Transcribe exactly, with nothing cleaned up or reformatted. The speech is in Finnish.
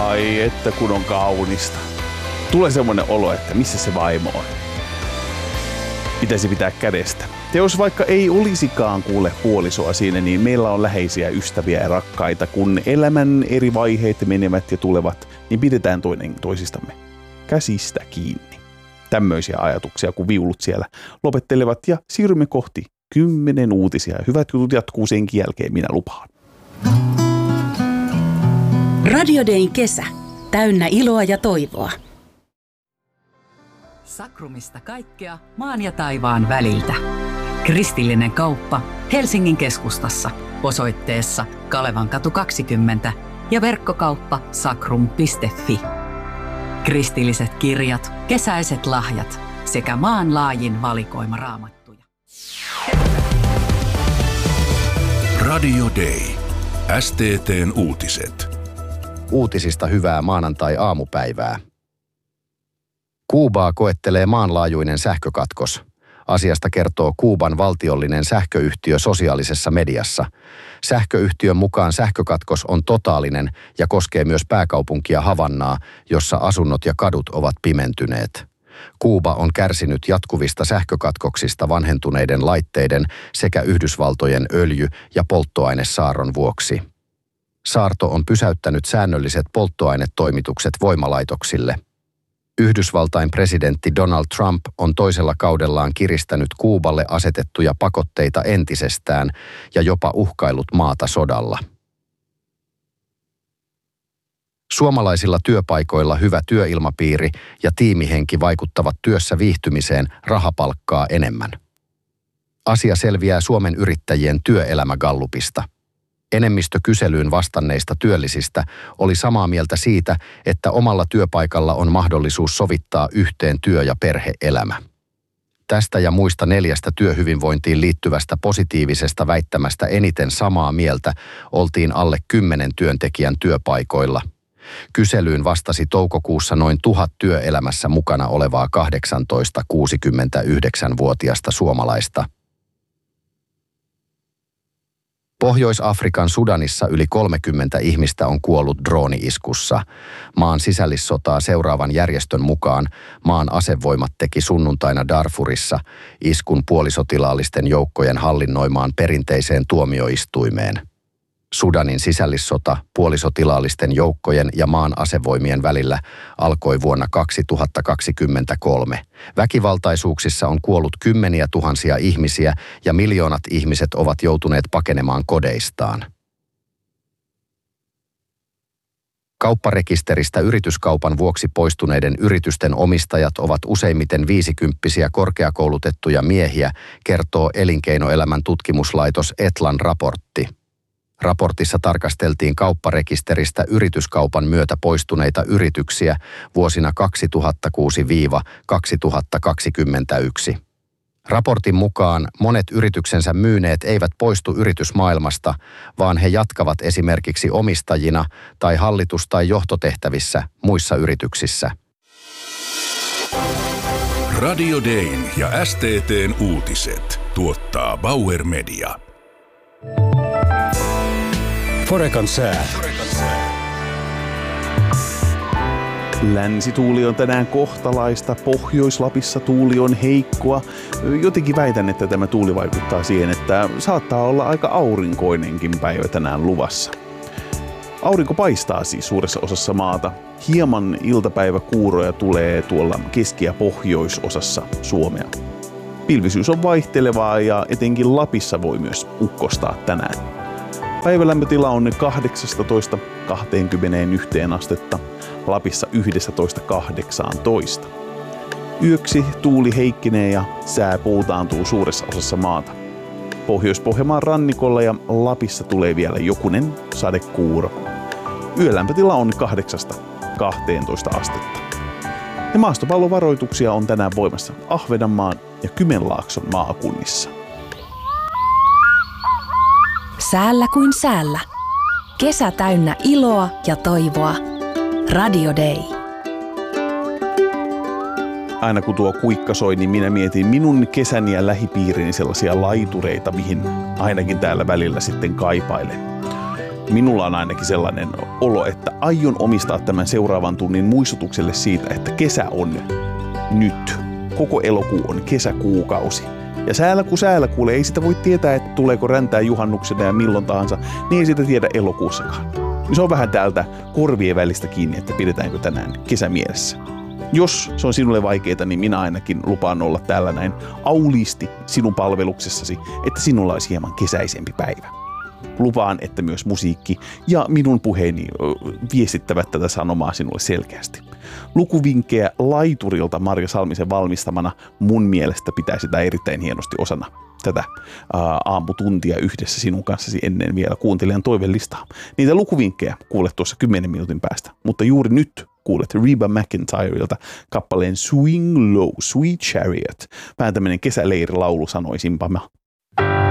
Ai että kun on kaunista. Tulee semmoinen olo, että missä se vaimo on. Pitäisi pitää kädestä. Ja jos vaikka ei olisikaan kuule puolisoa siinä, niin meillä on läheisiä ystäviä ja rakkaita. Kun elämän eri vaiheet menevät ja tulevat, niin pidetään toinen toisistamme käsistä kiinni. Tämmöisiä ajatuksia, kun viulut siellä lopettelevat ja siirrymme kohti kymmenen uutisia. Hyvät jutut jatkuu senkin jälkeen, minä lupaan. Radio Dayn kesä. Täynnä iloa ja toivoa. Sakrumista kaikkea maan ja taivaan väliltä. Kristillinen kauppa Helsingin keskustassa osoitteessa Kalevankatu kaksikymmentä ja verkkokauppa sakrum piste fi. Kristilliset kirjat, kesäiset lahjat sekä maanlaajin valikoima raamattuja. Radio Day. S T T:n uutiset. Uutisista hyvää maanantai-aamupäivää. Kuubaa koettelee maanlaajuinen sähkökatkos. Asiasta kertoo Kuuban valtiollinen sähköyhtiö sosiaalisessa mediassa. Sähköyhtiön mukaan sähkökatkos on totaalinen ja koskee myös pääkaupunkia Havannaa, jossa asunnot ja kadut ovat pimentyneet. Kuuba on kärsinyt jatkuvista sähkökatkoksista vanhentuneiden laitteiden sekä Yhdysvaltojen öljy- ja polttoainesaarron vuoksi. Saarto on pysäyttänyt säännölliset polttoainetoimitukset voimalaitoksille. Yhdysvaltain presidentti Donald Trump on toisella kaudellaan kiristänyt Kuuballe asetettuja pakotteita entisestään ja jopa uhkaillut maata sodalla. Suomalaisilla työpaikoilla hyvä työilmapiiri ja tiimihenki vaikuttavat työssä viihtymiseen rahapalkkaa enemmän. Asia selviää Suomen yrittäjien työelämägallupista. Enemmistö kyselyyn vastanneista työllisistä oli samaa mieltä siitä, että omalla työpaikalla on mahdollisuus sovittaa yhteen työ- ja perhe-elämä. Tästä ja muista neljästä työhyvinvointiin liittyvästä positiivisesta väittämästä eniten samaa mieltä oltiin alle kymmenen työntekijän työpaikoilla. Kyselyyn vastasi toukokuussa noin tuhat työelämässä mukana olevaa kahdeksantoista-kuusikymmentäyhdeksän-vuotiasta suomalaista. Pohjois-Afrikan Sudanissa yli kolmekymmentä ihmistä on kuollut drooni-iskussa. Maan sisällissotaa seuraavan järjestön mukaan maan asevoimat teki sunnuntaina Darfurissa iskun puolisotilaallisten joukkojen hallinnoimaan perinteiseen tuomioistuimeen. Sudanin sisällissota puolisotilaallisten joukkojen ja maan asevoimien välillä alkoi vuonna kaksituhattakaksikymmentäkolme. Väkivaltaisuuksissa on kuollut kymmeniä tuhansia ihmisiä ja miljoonat ihmiset ovat joutuneet pakenemaan kodeistaan. Kaupparekisteristä yrityskaupan vuoksi poistuneiden yritysten omistajat ovat useimmiten viisikymppisiä korkeakoulutettuja miehiä, kertoo elinkeinoelämän tutkimuslaitos Etlan raportti. Raportissa tarkasteltiin kaupparekisteristä yrityskaupan myötä poistuneita yrityksiä vuosina kaksituhattakuusi–kaksituhattakaksikymmentäyksi. Raportin mukaan monet yrityksensä myyneet eivät poistu yritysmaailmasta, vaan he jatkavat esimerkiksi omistajina tai hallitus- tai johtotehtävissä muissa yrityksissä. Radio Dayn ja S T T:n uutiset tuottaa Bauer Media. Forekan sää. Länsituuli on tänään kohtalaista, Pohjois-Lapissa tuuli on heikkoa. Jotenkin väitän, että tämä tuuli vaikuttaa siihen, että saattaa olla aika aurinkoinenkin päivä tänään luvassa. Aurinko paistaa siis suuressa osassa maata. Hieman iltapäiväkuuroja tulee tuolla keski- ja pohjoisosassa Suomea. Pilvisyys on vaihtelevaa ja etenkin Lapissa voi myös ukkostaa tänään. Päivälämpötila on kahdeksastatoista kaksikymmentäyksi astetta, Lapissa yksitoista kahdeksantoista. Yöksi tuuli heikkenee ja sää puutaantuu suuressa osassa maata. Pohjois-Pohjanmaan rannikolla ja Lapissa tulee vielä jokunen sadekuuro. Yölämpötila on kahdeksasta kahteentoista astetta. Ja maastopallovaroituksia on tänään voimassa Ahvenanmaan ja Kymenlaakson maakunnissa. Säällä kuin säällä. Kesä täynnä iloa ja toivoa. Radio Day. Aina kun tuo kuikka soi, niin minä mietin minun kesäni ja lähipiirini sellaisia laitureita, mihin ainakin täällä välillä sitten kaipailen. Minulla on ainakin sellainen olo, että aion omistaa tämän seuraavan tunnin muistutukselle siitä, että kesä on nyt. Koko elokuu on kesäkuukausi. Ja säällä kun säällä kuulee, ei sitä voi tietää, että tuleeko räntää juhannuksena ja milloin tahansa, niin ei sitä tiedä elokuussakaan. Se on vähän täältä korvien välistä kiinni, että pidetäänkö tänään kesä mielessä. Jos se on sinulle vaikeaa, niin minä ainakin lupaan olla täällä näin auliisti sinun palveluksessasi, että sinulla olisi hieman kesäisempi päivä. Lupaan, että myös musiikki ja minun puheeni viestittävät tätä sanomaa sinulle selkeästi. Lukuvinkkejä laiturilta Marja Salmisen valmistamana mun mielestä pitäisi sitä erittäin hienosti osana tätä ää, aamutuntia yhdessä sinun kanssasi ennen vielä kuuntelijan toivelistaa. Niitä lukuvinkkejä kuulet tuossa kymmenen minuutin päästä, mutta juuri nyt kuulet Reba McEntireilta kappaleen Swing Low, Sweet Chariot. Vähän tämmöinen kesäleirilaulu sanoisinpa mä.